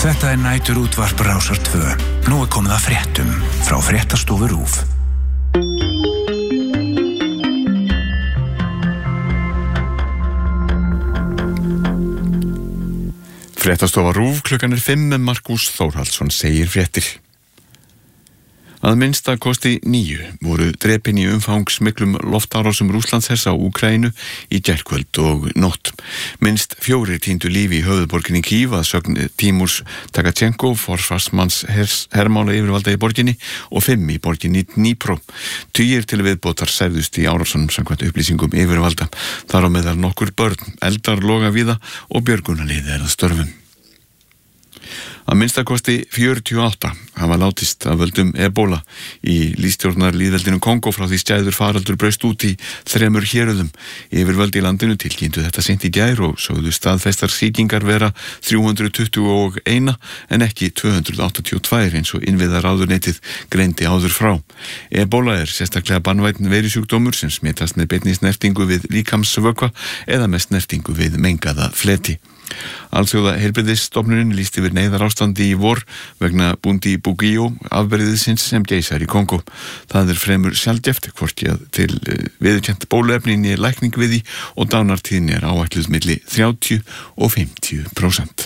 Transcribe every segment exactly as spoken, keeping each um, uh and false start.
Þetta er næturútvarp Rásar tvö. Nú er komið að fréttum frá fréttastofu RÚV. Fréttastofa RÚV klukkan er fimm með Markús Þórhallsson segir fréttir. Að minnsta kosti níu voru drepin í umfangsmiklum loftárásum Rússlandshers á Úkraínu í gærkvöld og nótt. Minnst fjórir týndu lífi í höfuðborginni Kýv að sögn Tímurs Takachenko, forsvarsmanns hermála yfirvalda í borginni og fimm í borginni Dnipro. Tugir til viðbótar særðust í árásunum samkvæmt upplýsingum yfirvalda. Þar á meðal nokkur börn, eldar loga víða og björgunarlið er að störfum. Að minnstakosti fjörutíu og átta hafa látist af völdum Ebola í lýðstjórnar lýðveldinu Kongo frá því stæður faraldur braust út í þremur héröðum. Yfirvöld í landinu tilkynntu þetta seint í gær og sögðu staðfestar sýkingar vera þrjú hundruð tuttugu og eitt en ekki tvö hundruð áttatíu og tvö eins og innviðaráðuneytið greindi áður frá. Ebola er sérstaklega banvænn veirusjúkdómur sem smitast með beinni snertingu við líkamsvökva eða með snertingu við mengaða fleti. Alþjóða heilbrigðisstofnunin lýsti yfir neyðarástandi í vor vegna Bundi Bugio afbrigðisins sem geisar í Kongo. Það er fremur sjaldgæft hvorki að til viðurkennt bóluefni né lækning við því og dánartíðni er áætluð milli þrjátíu og fimmtíu prósent.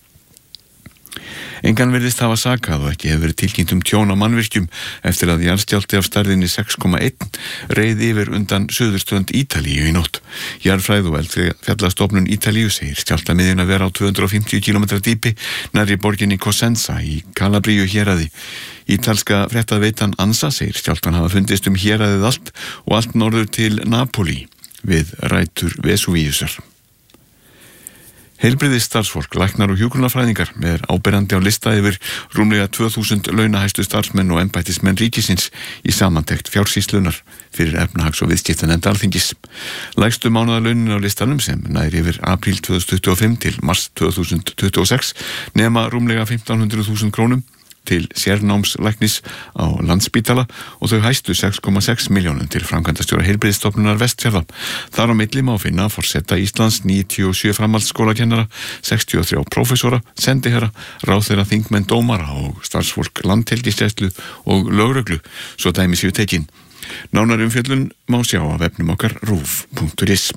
Engan virðist hafa sakað og ekki hefur verið tilkynnt um tjón á mannvirkjum eftir að jarðskjálfti af stærðinni sex komma eitt reið yfir undan suðurströnd Ítalíu í nótt. Jarðfræði og eldfjallastofnun Ítalíu segir skjálftamiðjuna vera á tvö hundruð og fimmtíu kílómetra dýpi nærri borginni Cosenza í Calabríu héraði. Ítalska fréttaveitan ANSA segir skjálftan hafa fundist um héraðið allt og allt norður til Napoli við rætur Vesúvíusar. Heilbrigðisstarfsfólk, læknar og hjúkrunarfræðingar er áberandi á lista yfir rúmlega tvö þúsund launahæstu starfsmenn og embættismenn ríkisins í samantekt fjársýslunar fyrir efnahags- og viðskiptanefnd Alþingis. Lægstu mánaðarlaunin á listanum sem nær yfir apríl tvö þúsund tuttugu og fimm til mars tvö þúsund tuttugu og sex nema rúmlega fimmtán hundruð þúsund krónum til sérnámslæknis á Landspítala og þau hæstu sex komma sex milljónum til framkvæmdastjóra heilbrigðisstofnunar Vestfjarða. Þar á milli má finna forseta Íslands níutíu og sjö framhaldsskólakennara, sextíu og þrjá prófessora, sendiherra, ráðherra, þingmenn, dómara og starfsfólk landhelgisgæslu og lögreglu, svo dæmi séu tekin. Nánar umfjöllun má sjá á vefnum okkar rúv punktur is.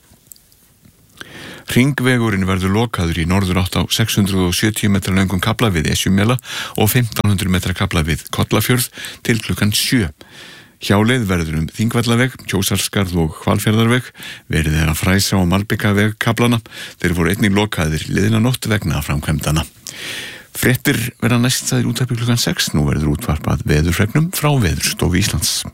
Hringvegurinn verður lokaður í norðurátt á sex hundruð og sjötíu metra löngum kafla við Esjumela og fimmtán hundruð metra kafla við Kollafjörð til klukkan sjö. Hjáleið verður um Þingvallaveg, Kjósarskarð og Hvalfjarðarveg, verið er að fræsa á Malbikaveg kaflana. Þeir voru einnig lokaðir liðina nótt vegna framkvæmdana. Fréttir verða næst sæðir útvarpi klukkan sex, nú verður útvarpað veðurfregnum frá Veðurstofu Íslands.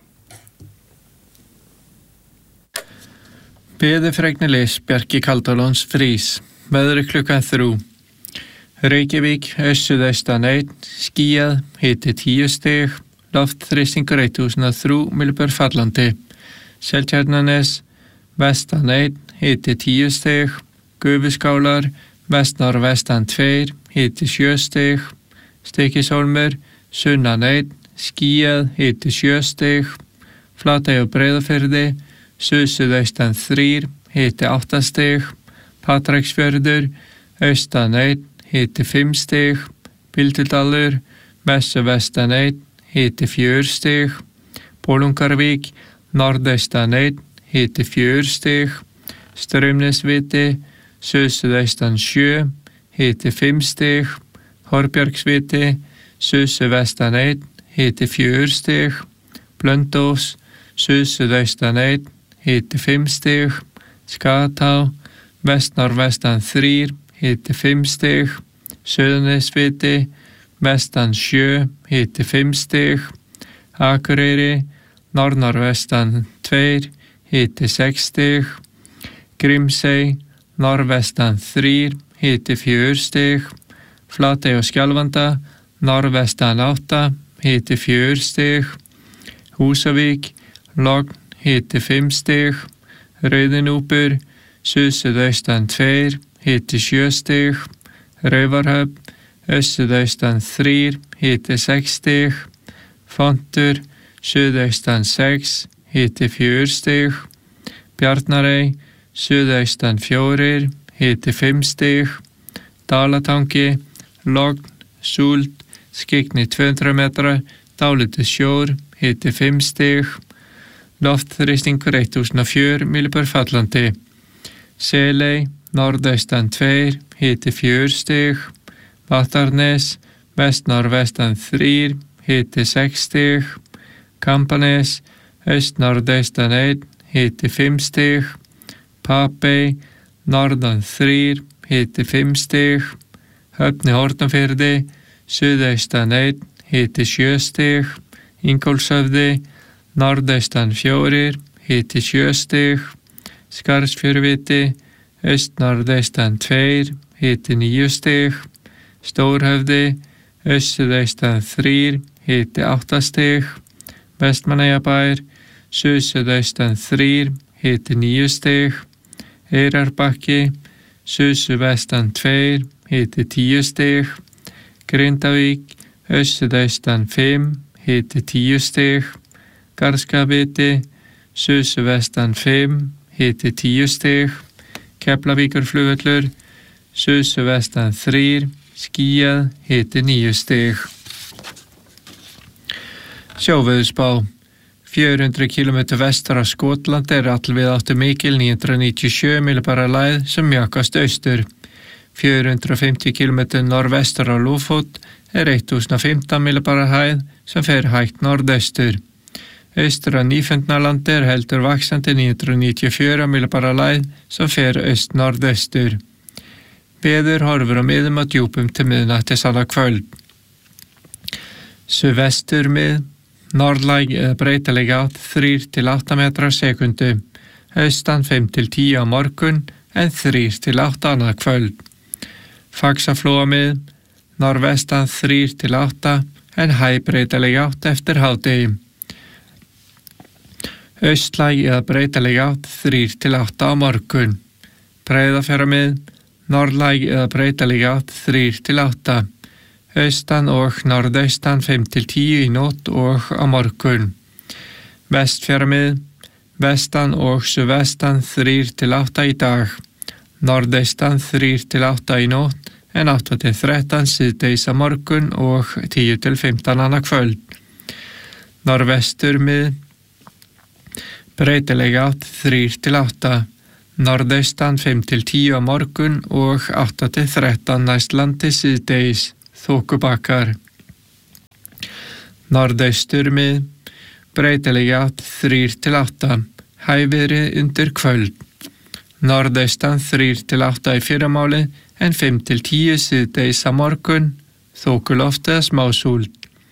Veðurfregnilegs Bjarki Kaldalóns frís. Veðri klukkan þrjú. Reykjavík, össuðaustan einn, skýjað, hiti tíu stig, loftþrýstingur eitt þúsund og þrjú millibör fallandi. Seltjarnarnes, vestan einn, hiti tíu stig, Gufuskálar, vestnorvestan tveir, hiti sjö stig, Stykkishólmur, sunnan einn, skýjað, hiti sjö stig, Flatey og Breiðafirði, suðsuðaustan þrír, hiti átta stig, Patreksfjörður, austan einn, hiti fimm stig, Bíldudalur, vestan einn, hiti fjögur stig, Bolungarvík, norðaustan einn, hiti fjögur stig, Straumnesviti, suðsuðaustan sjö, hiti fimm stig, Horbjargsviti, suðsuðvestan einn, hiti fjögur stig, Blöndós, suðsuðaustan einn, hiti fimm stig, Skatá, vestnorvestan þrír, hiti fimm stig, Suðurnesviti, vestan sjö, hiti fimm stig, Akureyri, norðnorvestan tveir, hiti sex stig, Grímsey, norðvestan þrír, hiti fjögur stig, Flatey og Skjálfanda, norðvestan átta, hiti fjögur stig, Húsavík, logn, hiti fimm stig, Rauðinúpur, suðsuðaustan tveir, hiti sjö stig, Raufarhöfn, aussuðaustan þrír, hiti sex stig, Fontur, suðaustan sex, hiti fjögur stig, Bjarnarey, suðaustan fjórir, hiti fimm stig, Dalatangi, logn, súld, skyggni tvö hundruð metrar, dálítið sjór, hiti fimm stig, loftþrýstingur þúsund og fjögur millibör fallandi. Seley, norðaustan tvö, hiti fjögur stig, Vattarnes, vest-norðvestan þrjú, hiti sex stig, Kambanes, öst-norðaustan eitt, hiti fimm stig, Papey, norðan þrjú, hiti fimm stig, Höfn í Hornafirði, suðaustan eitt, hiti sjö stig, Ingólfshöfði, norðaustan fjórir, hiti sjö stig, Skarðsfjöruviti, öst-norðaustan tvö, hiti níu stig, Stórhöfði, öst-suðaustan þrjú, hiti átta stig, Vestmannaeyjabær, suð-suðaustan þrjú, hiti níu stig, Eyrarbakki, suð-suðvestan tvö, hiti tíu stig, Grindavík, öst-suðaustan fimm, hiti tíu stig, Garðskagaviti, suð-suðvestan fimm, hiti tíu stig, Keflavíkurflugvöllur, suð-suðvestan þrjú, skýjað, hiti níu stig. Sjóveðurspá. fjögur hundruð kílómetra vestur af Skotlandi er allvíðáttu mikil níu hundruð níutíu og sjö millibara lægð sem mjakast austur. fjögur hundruð fimmtíu kílómetra norðvestur af Lúfút er þúsund og fimmtán millibara hæð sem fer hægt norðaustur. Austur af Nýfundnalandi er heldur vaxandi níu hundruð níutíu og fjögur millibara lægð sem fer aust-norðaustur. Veður horfur á miðum og djúpum til miðnættis annað kvöld. Suðvestur mið, norðlæg eða breytileg átt þrjú til átta metrar á sekundu, austan fimm til tíu á morgun en þrjú til átta annað kvöld. Faxaflóa mið, norðvestan þrjú til átta en hæg breytileg átt eftir hádegi. Austlæg eða breytileg átt þrjú til átta á morgun. Breiðafjarðarmið, norðlæg eða breytileg átt þrjú til átta. Austan og norðaustan fimm til tíu í nótt og á morgun. Vestfjarðarmið, vestan og suðvestan þrjú til átta í dag. Norðaustan þrjú til átta í nótt en átta til þrettán síðdegis á morgun og tíu til fimmtán annað kvöld. Norðvesturmið, breytileg átt þrjú til átta. Norðaustan fimm til tíu á morgun og átta til þrettán næst landi síðdegis, þokubakkar. Norðausturmið, breytileg átt þrjú til átta, hægviðri undir kvöld. Norðaustan þrjú til átta í fyrramáli en fimm til tíu síðdegis á morgun, þokuloft eða smásúld.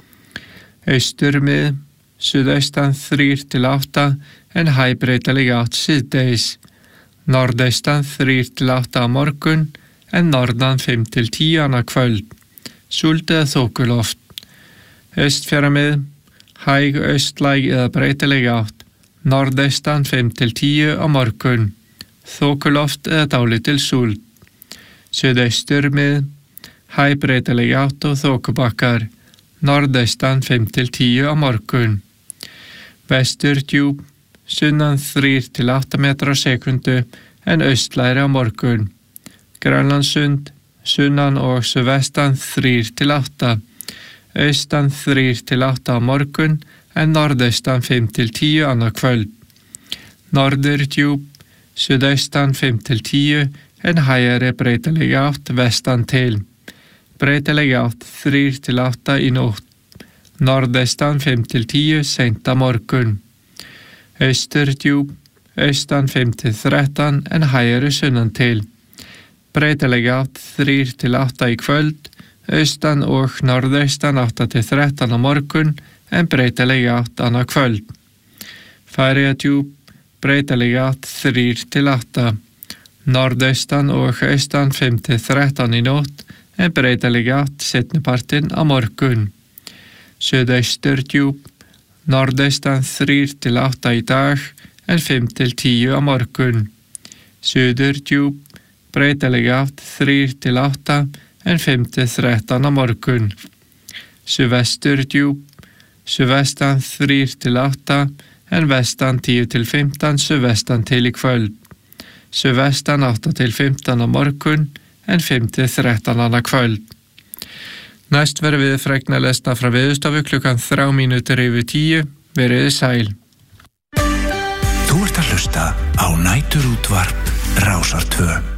Austurmið, suðaustan þrjú til átta en hægbreytileg átt síðdegis. Norðaustan þrjú til átta á morgun en norðan fimm til tíu annað kvöld. Súld eða þokuloft. Austfjarðarmið, hæg austlæg eða breytileg átt. Norðaustan fimm til tíu á morgun. Þokuloft eða dálítil súld. Suðausturmið, hæg breytileg átt og þokubakkar. Norðaustan fimm til tíu á morgun. Vesturdjúp, sunnan þrjú til átta metrar á sekundu en austlægri á morgun. Grænlandssund, sunnan og suðvestan þrjú til átta. Austan þrjú til átta á morgun en norðaustan fimm til tíu annað kvöld. Norðurdjúp, suðaustan fimm til tíu en hægari breytileg átt vestan til. Breytileg átt þrjú til átta í nótt. Norðaustan fimm til tíu seint á morgun. Austurdjúp, austan fimm til þrettán en hægari sunnan til. Breytileg átt þrjú til átta í kvöld, austan og norðaustan átta til þrettán á morgun en breytileg átt annað kvöld. Færeyjadjúp, breytileg átt þrjú til átta. Norðaustan og austan fimm til þrettán í nótt en breytileg átt seinnipartinn á morgun. Suðausturdjúp, norðaustan þrjú til átta í dag en fimm til tíu á morgun. Suðurdjúp, breytileg átt þrjú til átta en fimm til þrettán á morgun. Suðvesturdjúp, suðvestan þrjú til átta en vestan tíu til fimmtán suðvestan til í kvöld. Suðvestan átta til fimmtán á morgun en fimm til þrettán annað kvöld. Næst verður við fregna lesna frá Veðurstofu klukkan þrjár mínútur yfir tíu. Veriði sæl. Þú ert að hlusta á Næturútvarp Rásar tvö.